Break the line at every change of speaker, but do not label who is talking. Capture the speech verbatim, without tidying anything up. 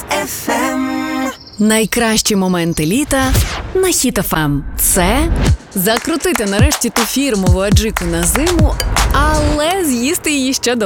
еф ем.
Найкращі моменти літа на Хіт еф ем. Це закрутити нарешті ту фірмову аджику на зиму, але з'їсти її ще до